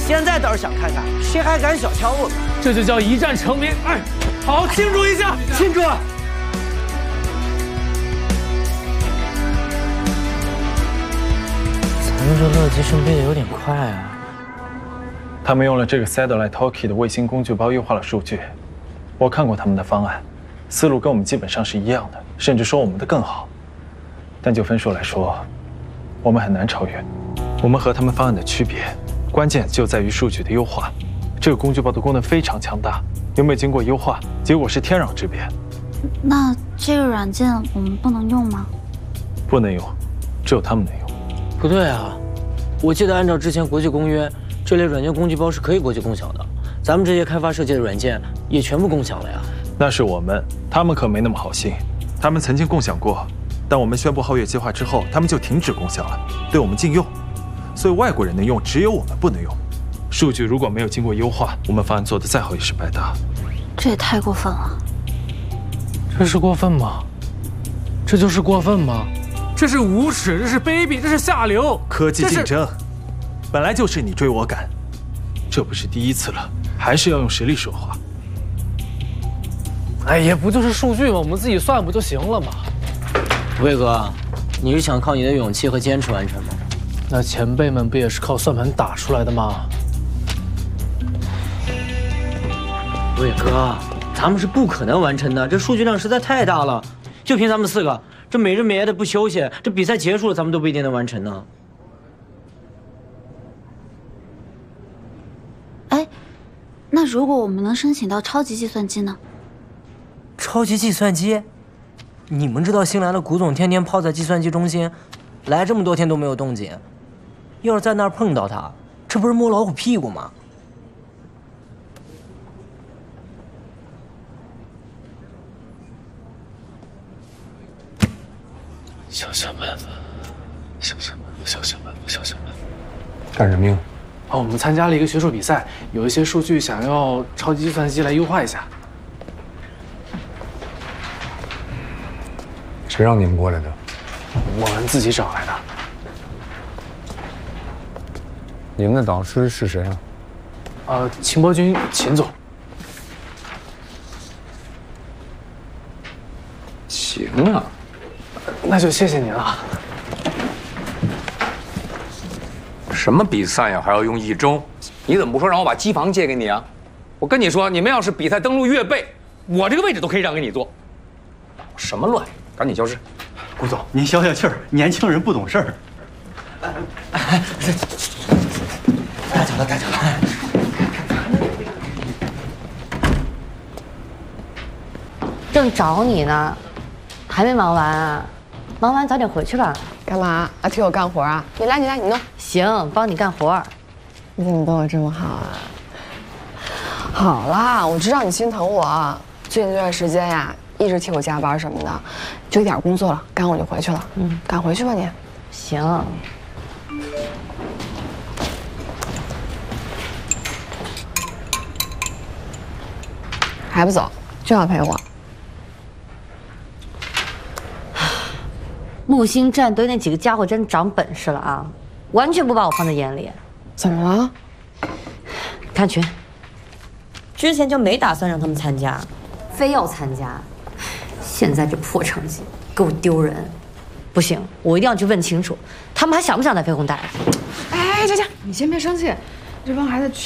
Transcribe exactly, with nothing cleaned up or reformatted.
现在倒是想看看谁还敢小瞧我们。 这就叫一战成名。哎，好好庆祝一下！ 庆祝！ 咱们这乐极生悲的有点快啊。 他们用了这个 Satellite Talkie 的卫星工具包优化了数据，我看过他们的方案，思路跟我们基本上是一样的，甚至说我们的更好。但就分数来说，我们很难超越。我们和他们方案的区别，关键就在于数据的优化。这个工具包的功能非常强大，有没有经过优化，结果是天壤之别。 那这个软件我们不能用吗？ 不能用，只有他们能用。 不对啊，我记得按照之前国际公约，这类软件工具包是可以国际共享的。咱们这些开发设计的软件也全部共享了呀。 那是我们，他们可没那么好心。他们曾经共享过，但我们宣布皓月计划之后，他们就停止共享了，对我们禁用。所以外国人能用，只有我们不能用。数据如果没有经过优化，我们方案做的再好也是白搭。 这也太过分了。 这是过分吗？这就是过分吗？这是无耻，这是卑鄙，这是下流。 科技竞争本来就是你追我赶，这不是第一次了，还是要用实力说话。 哎呀，不就是数据吗？我们自己算不就行了吗？ 魏哥，你是想靠你的勇气和坚持完成吗？ 那前辈们不也是靠算盘打出来的吗？ 魏哥，咱们是不可能完成的，这数据量实在太大了。就凭咱们四个，这没日没夜的不休息，这比赛结束了，咱们都不一定能完成呢。 哎，那如果我们能申请到超级计算机呢？ 超级计算机？你们知道新来的古总天天泡在计算机中心，来这么多天都没有动静，要是在那儿碰到他，这不是摸老虎屁股吗？ 想想办法，想想办法，想想办法，想想办法。 干什么呀？ 哦，我们参加了一个学术比赛，有一些数据想要超级计算机来优化一下。 谁让你们过来的？ 我们自己找来的。 你们的导师是谁啊？ 呃，秦伯君，秦总。 行啊。 那就谢谢您了。 什么比赛呀，还要用一周？你怎么不说让我把机房借给你啊？我跟你说，你们要是比赛登陆越背，我这个位置都可以让给你坐。什么乱？赶紧教室。 顾总，您消消气儿，年轻人不懂事儿。 带走了，带走了。 正找你呢，还没忙完啊？忙完早点回去吧。 干嘛啊？替我干活啊？你来，你来，你弄。 行，帮你干活。 你怎么对我这么好啊？好啦，我知道你心疼我，最近这段时间呀，一直替我加班什么的，就一点工作了，干我就回去了。嗯，赶回去吧你。 行。 还不走，就要陪我。 木星战队那几个家伙真长本事了啊，完全不把我放在眼里。 怎么了？ 看群，之前就没打算让他们参加，非要参加，现在这破成绩给我丢人。不行，我一定要去问清楚，他们还想不想在飞鸿待？ 哎，佳佳，你先别生气，这帮孩子